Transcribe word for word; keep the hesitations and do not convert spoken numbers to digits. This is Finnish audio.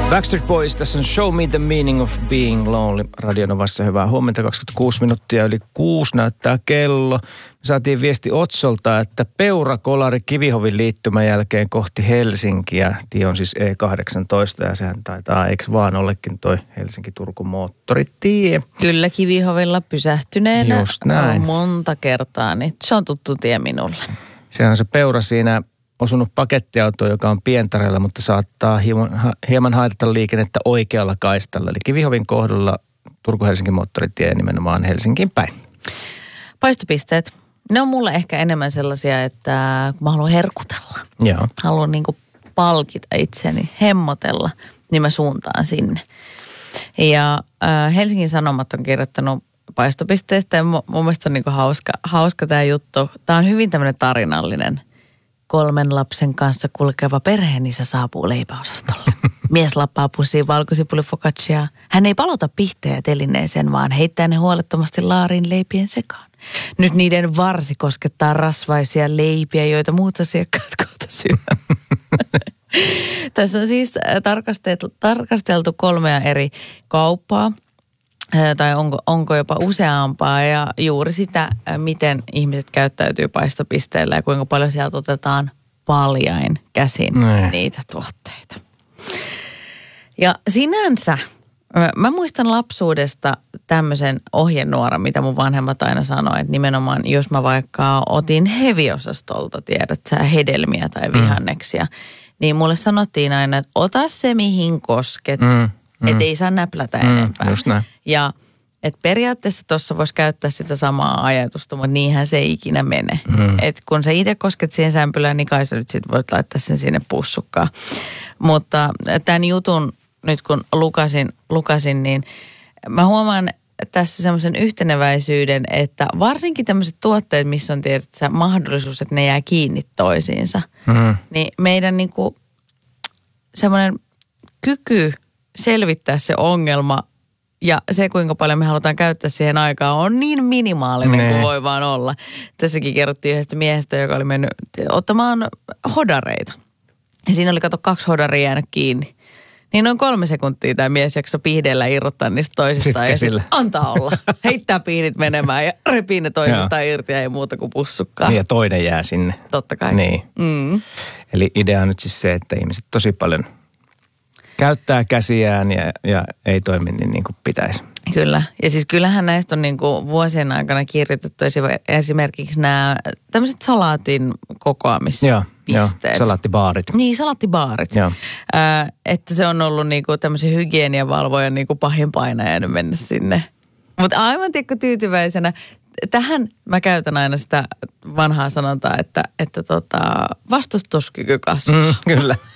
Backstreet Boys, tässä on Show Me the Meaning of Being Lonely. Radionovassa hyvää huomenta, kaksikymmentäkuusi minuuttia yli kuusi näyttää kello. Me saatiin viesti Otsolta, että Peurakolari Kivihovin liittymän jälkeen kohti Helsinkiä. Tie on siis E kahdeksantoista ja sehän taitaa, eikö vaan ollekin toi Helsinki-Turku moottoritie. Kyllä Kivihovilla pysähtyneenä Just näin. monta kertaa, niin se on tuttu tie minulle. Se on se Peura siinä osunut pakettiauto, joka on Pientareella, mutta saattaa hieman, hieman haitata liikennettä oikealla kaistalla. Eli Kivihovin kohdalla Turku-Helsinki moottoritie nimenomaan Helsinkiin päin. Paistopisteet. Ne on mulle ehkä enemmän sellaisia, että kun mä haluan herkutella. Joo. Haluan niin kuin palkita itseni, hemmotella, niin mä suuntaan sinne. Ja äh, Helsingin Sanomat on kirjoittanut paistopisteestä ja mun mielestä on niin kuin hauska, hauska tämä juttu. Tämä on hyvin tämmöinen tarinallinen. Kolmen lapsen kanssa kulkeva perheenisä saapuu leipäosastolle. Mies lappaa pussiin valkosipulifocacciaa. Hän ei palota pihtejä telineeseen, vaan heittää ne huolettomasti laariin leipien sekaan. Nyt niiden varsi koskettaa rasvaisia leipiä, joita muut asiakkaat kohta syövät. Tässä on siis tarkasteltu, tarkasteltu kolmea eri kauppaa. Tai onko, onko jopa useampaa ja juuri sitä, miten ihmiset käyttäytyy paistopisteillä ja kuinka paljon sieltä otetaan paljain käsin ne. niitä tuotteita. Ja sinänsä, mä muistan lapsuudesta tämmöisen ohjenuoran, mitä mun vanhemmat aina sanoi, että nimenomaan jos mä vaikka otin heviosastolta, tiedät sä, hedelmiä tai vihanneksia, mm. niin mulle sanottiin aina, että ota se mihin kosket. Mm. Mm. Että ei saa näplätä mm, enempää. Just näin. Ja että periaatteessa tuossa voisi käyttää sitä samaa ajatusta, mutta niinhän se ei ikinä mene. Mm. Että kun sä itse kosket siihen sämpylään, niin kai sä nyt sit voit laittaa sen sinne pussukkaan. Mutta tämän jutun nyt kun lukasin, lukasin niin mä huomaan tässä semmoisen yhteneväisyyden, että varsinkin tämmöiset tuotteet, missä on tietysti mahdollisuus, että ne jää kiinni toisiinsa. Mm. Niin meidän niinku semmoinen kyky selvittää se ongelma ja se, kuinka paljon me halutaan käyttää siihen aikaa, on niin minimaalinen ne. kuin voi vaan olla. Tässäkin kerrottiin yhdestä miehestä, joka oli mennyt ottamaan hodareita. Ja siinä oli, kato, kaksi hodaria jäänyt kiinni. Niin noin kolme sekuntia tämä mies jaksoi pihdellä irrottaa niistä toisistaan. Ja sitten antaa olla. Heittää pihdit menemään ja repii ne toisistaan irti ja ei muuta kuin pussukkaa. Ja toinen jää sinne. Totta kai. Niin. Mm. Eli idea on nyt siis se, että ihmiset tosi paljon käyttää käsiään ja, ja ei toimi niin, niin kuin pitäisi. Kyllä. Ja siis kyllähän näistä on niin kuin vuosien aikana kirjoitettu esimerkiksi nämä tämmöiset salaatin kokoamispisteet. Joo, joo, salaattibaarit. Niin, salaattibaarit. Joo. Äh, että se on ollut niin kuin tämmöisen hygieniavalvojan niin kuin pahin painajainen mennä sinne. Mutta aivan tiedätkö tyytyväisenä. Tähän mä käytän aina sitä vanhaa sanontaa, että, että tota, vastustuskyky kasvaa. Mm, kyllä.